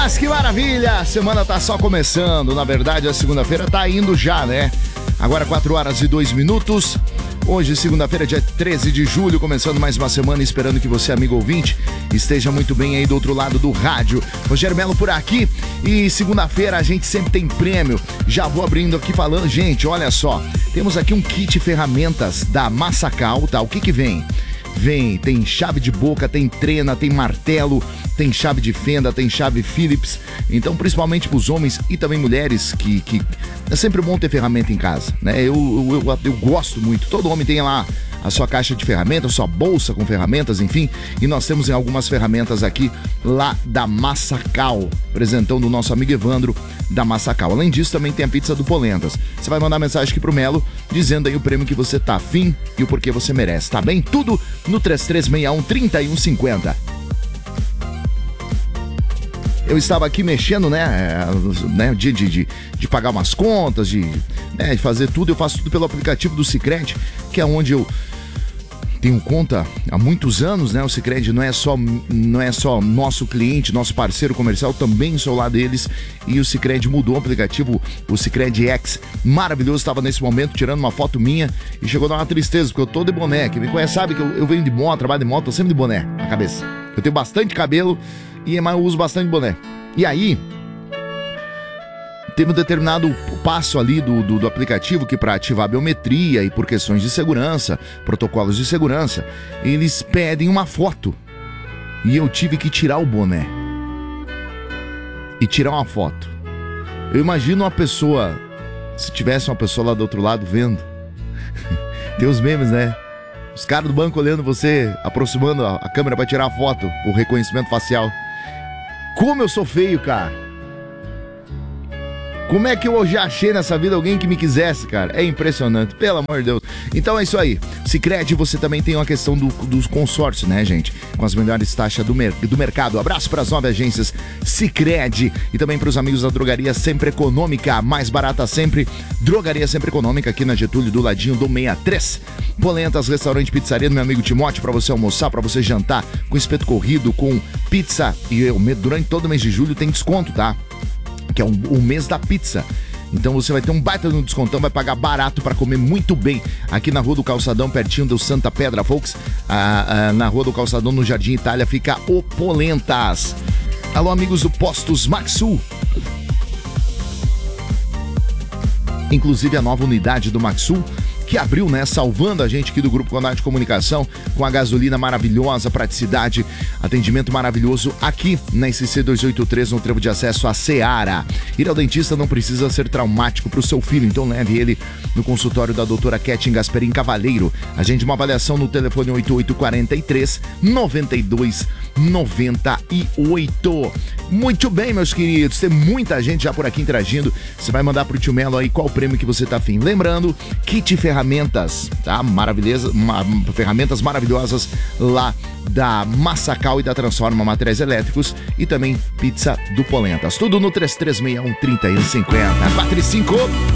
Mas que maravilha! A semana tá só começando. Na verdade, a segunda-feira tá indo já, né? Agora 4h02. Hoje, segunda-feira, dia 13 de julho, começando mais uma semana, esperando que você, amigo ouvinte, esteja muito bem aí do outro lado do rádio. Rogério Melo por aqui e segunda-feira a gente sempre tem prêmio. Já vou abrindo aqui falando, gente, olha só, temos aqui um kit ferramentas da Massacal, tá? O que vem? Tem chave de boca, tem trena, tem martelo, tem chave de fenda, tem chave Phillips. Então, principalmente para os homens e também mulheres, que é sempre bom ter ferramenta em casa, né? Eu gosto muito. Todo homem tem lá a sua caixa de ferramentas, a sua bolsa com ferramentas, enfim. E nós temos algumas ferramentas aqui lá da Massacal, apresentão do nosso amigo Evandro da Massacal. Além disso, também tem a pizza do Polentas. Você vai mandar mensagem aqui pro Melo, dizendo aí o prêmio que você tá afim e o porquê você merece, tá bem? Tudo no 3361-3150. Eu estava aqui mexendo, né, de pagar umas contas, de fazer tudo. Eu faço tudo pelo aplicativo do Sicredi, que é onde eu tenho conta há muitos anos, né? O Sicredi não é só nosso cliente, nosso parceiro comercial, também sou lá deles. E o Sicredi mudou o aplicativo, o Sicredi X, maravilhoso. Estava nesse momento tirando uma foto minha e chegou a dar uma tristeza, porque eu tô de boné. Quem me conhece sabe que eu venho de moto, trabalho de moto, tô sempre de boné na cabeça. Eu tenho bastante cabelo mas eu uso bastante boné. E aí, teve um determinado passo ali do aplicativo que, para ativar a biometria e por questões de segurança, protocolos de segurança, eles pedem uma foto. E eu tive que tirar o boné e tirar uma foto. Eu imagino uma pessoa, se tivesse uma pessoa lá do outro lado vendo. Tem os memes, né? Os caras do banco olhando você, aproximando a câmera para tirar a foto, o reconhecimento facial. Como eu sou feio, cara. Como é que eu já achei nessa vida alguém que me quisesse, cara? É impressionante, pelo amor de Deus. Então é isso aí. Sicredi, você também tem uma questão dos consórcios, né, gente? Com as melhores taxas do mercado. Abraço para as 9 agências Sicredi e também para os amigos da Drogaria Sempre Econômica, mais barata sempre. Drogaria Sempre Econômica, aqui na Getúlio, do ladinho do 63. Polentas, restaurante, pizzaria do meu amigo Timóteo, para você almoçar, para você jantar, com espeto corrido, com pizza. E durante todo o mês de julho tem desconto, tá? Que é o mês da pizza. Então você vai ter um baita no descontão, vai pagar barato para comer muito bem aqui na Rua do Calçadão, pertinho do Santa Pedra, folks. Na Rua do Calçadão, no Jardim Itália, fica o Polentas. Alô, amigos do Postos Maxsul. Inclusive a nova unidade do Maxsul, que abriu, né, salvando a gente aqui do Grupo Condado de Comunicação, com a gasolina maravilhosa, praticidade, atendimento maravilhoso aqui na SC 283, no trevo de acesso a Seara. Ir ao dentista não precisa ser traumático para o seu filho, então leve ele no consultório da doutora Ketin Gasperin Cavaleiro. Agende uma avaliação no telefone 8843-9298. Muito bem, meus queridos, tem muita gente já por aqui interagindo. Você vai mandar pro tio Melo aí qual o prêmio que você tá afim. Lembrando, kit ferramentas, tá? Ferramentas maravilhosas lá da Massacal e da Transforma Materiais Elétricos e também pizza do Polentas. Tudo no 3361-3150. 4 e 5.